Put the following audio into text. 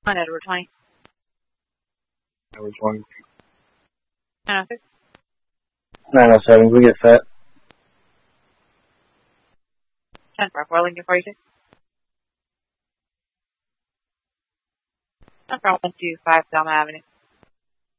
On Edward 20. Edward 20. 906. 907, we get set. 10 for Wellington 42. 10 for 125 Thelma Avenue.